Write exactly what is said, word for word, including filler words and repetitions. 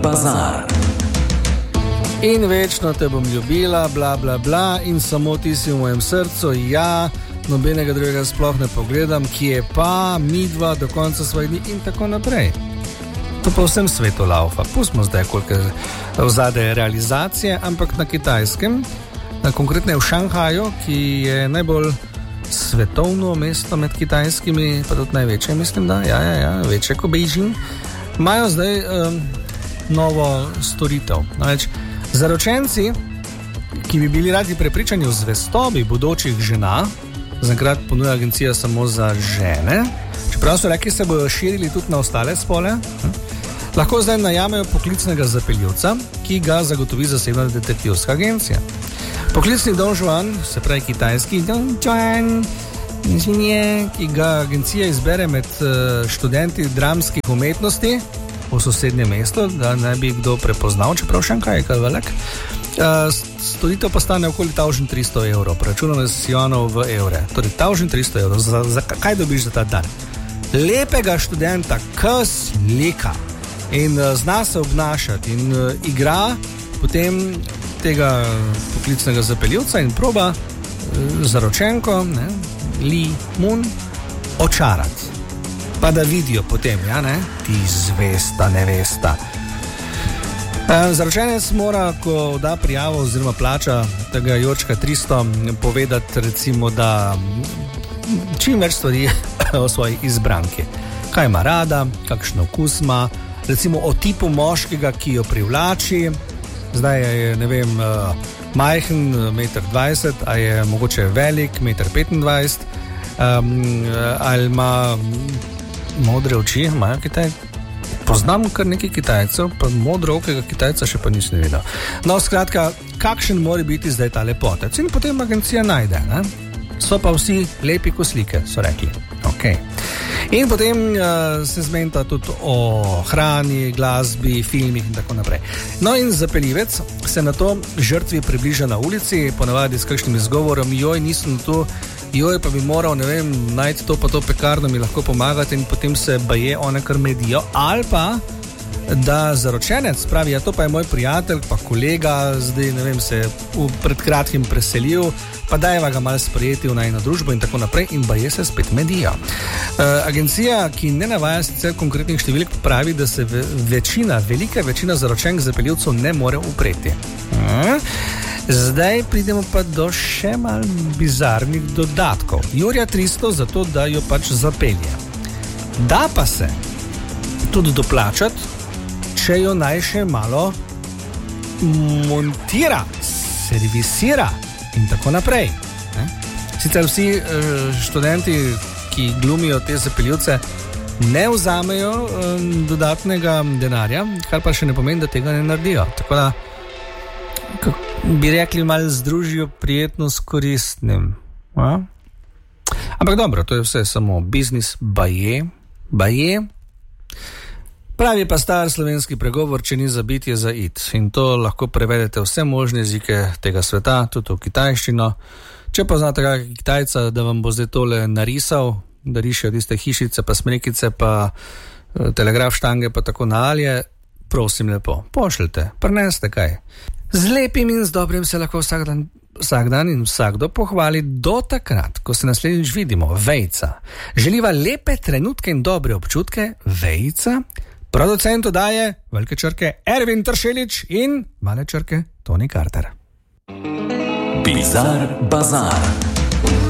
bazar. In večno te bom ljubila, bla bla bla, in samo ti si v mojem srcu, ja, nobenega drugega sploh ne pogledam, ki je pa midva do konca svojih dni in tako naprej. To pa vsem svetu laufa. Pustimo zdaj, koliko je vzadej realizacije, ampak na Kitajskem, na konkretno v Šanghaju, ki je najbolj svetovno mesto med kitajskimi, pa tudi največje, mislim, da, ja, ja, ja, večje kot Beijing, imajo zdaj um, novo storitev. Namreč, zaročenci, ki bi bili radi prepričani o zvestobi bodočih žena, zaenkrat ponuja agencija samo za žene, čeprav so rekli, se bojo širili tudi na ostale spole, hm? Lahko zdaj najamejo poklicnega zapeljivca, ki ga zagotovi zasebna detektivska agencija. Poklicni Don Juan, se pravi kitajski Don Juan, ki ga agencija izbere med študenti dramskih umetnosti v sosednjem mestu, da ne bi kdo prepoznal, čeprav Šanghaj je kaj velik. Storitev pa stane okoli tisoč tristo evrov, preračunano s juanov v evre. Torej, tisoč tristo evrov, za, za kaj dobiš za ta dan? Lepega študenta, ki slika in uh, zna se obnašati in uh, igra potem tega poklicnega zapeljivca in proba uh, zaročenko, ne, Li Mun, očarati. Pa da vidijo potem, ja, ne, ti zvesta nevesta. Uh, zaročenec mora, ko da prijavo oziroma plača tega Jorčka tristo, povedati recimo, da čim več stvari o svoji izbranki. Kaj ima rada, kakšen okus ima, recimo o tipu moškega, ki jo privlači. Zdaj je, ne vem, majhen, meter dvajset, a je mogoče velik, meter petindvajset, um, ali ima modre oči, imajo Kitaj. Poznam kar nekaj Kitajcev, pa modrookega Kitajca še pa nisem videl. No, skratka, kakšen mora biti zdaj ta lepotec? In potem agencija najde, ne? So pa vsi lepi kot slike, so rekli. Okay. In potem uh, se zmenta tudi o hrani, glasbi, filmih in tako naprej. No, in zapeljivec se na to žrtvi približa na ulici, ponavadi s kakšnim izgovorom, joj, nisem tu, joj, pa bi moral, ne vem, najti to pa to pekarno, mi lahko pomagati, in potem se baje one kar medijo, ali pa da zaročenec pravi, ja, to pa je moj prijatelj, pa kolega, zdaj, ne vem, se je pred kratkim preselil, pa dajeva ga malo sprejeti v najno družbo in tako naprej, in baje se spet medijo. E, agencija, ki ne navaja sicer konkretnih številk, pravi, da se večina, velika večina zaročenk zapeljivcev ne more upreti. E, zdaj pridemo pa do še malo bizarnih dodatkov. Jurja tristo za to, da jo pač zapelje. Da pa se tudi doplačati, če jo naj še malo montira, servisira in tako naprej. Ne? Sicer vsi študenti, ki glumijo te zapeljivce, ne vzamejo dodatnega denarja, kar pa še ne pomeni, da tega ne naredijo. Tako da, bi rekli, malo združijo prijetno s koristnim. A? Ampak dobro, to je vse samo biznis, baje, baje. Pravi pa star slovenski pregovor, če ni za bit, je za it. In to lahko prevedete vse možne jezike tega sveta, tudi v kitajščino. Če pa znate kakega Kitajca, da vam bo zdaj tole narisal, da rišejo tiste hišice, pa smrekice, pa telegraf štange, pa tako nalje, prosim lepo, pošljite, prineste kaj. Z lepim in z dobrim se lahko vsak dan, vsak dan in vsakdo pohvali do takrat, ko se naslednjič vidimo. Vejca. Želiva lepe trenutke in dobre občutke. Vejca. Producentu daje velike črke Ervin Tršelič in male črke Toni Carter. Bizar bazar.